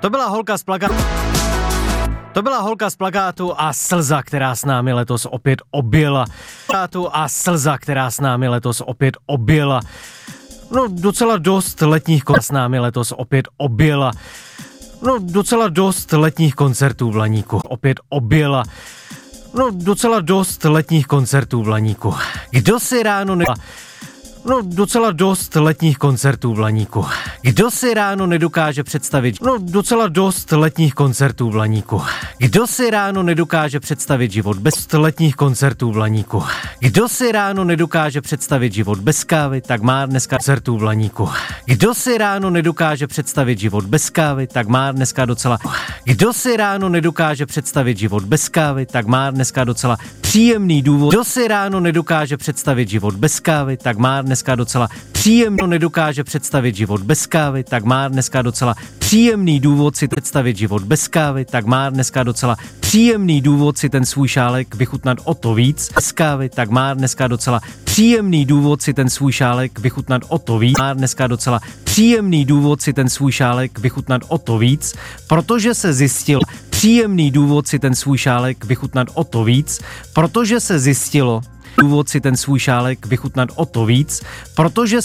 To byla holka z plakátu. To byla holka z plakátu a slza, která s námi letos opět objela. A slza, která s námi letos opět objela. No, docela dost letních koncertů s námi letos opět objela. No, docela dost letních koncertů v Laníku opět objela. No, docela dost letních koncertů v Laníku. Kdo si ráno No, docela dost letních koncertů v Laníku. Kdo si ráno nedokáže představit... No, docela dost letních koncertů v Laníku. Kdo si ráno nedokáže představit život bez letních koncertů v Laníku. Kdo si ráno nedokáže představit život bez kávy, tak má dneska koncertů v Laníku. Kdo si ráno nedokáže představit život bez kávy, tak má dneska docela... Kdo si ráno nedokáže představit život bez kávy, tak má dneska docela příjemný důvod. Kdo si ráno nedokáže představit život bez kávy, tak má dneska docela příjemný nedokáže představit život bez kávy, tak má dneska docela příjemný důvod si představit život bez kávy, tak má dneska docela příjemný důvod si ten svůj šálek vychutnat o to víc. Bez kávy, tak má dneska docela příjemný důvod si ten svůj šálek vychutnat o to víc. Má dneska docela příjemný důvod si ten svůj šálek vychutnat o to víc, protože se zjistil příjemný důvod si ten svůj šálek vychutnat o to víc, protože se zjistilo důvod si ten svůj šálek vychutnat o to víc, protože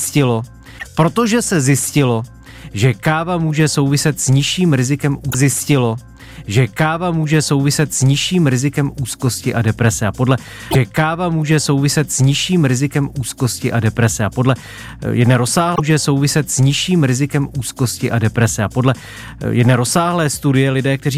se zjistilo, že káva může souviset s nižším rizikem že káva může souviset s nižším rizikem úzkosti a deprese a podle jedné rozsáhlé studie lidé, kteří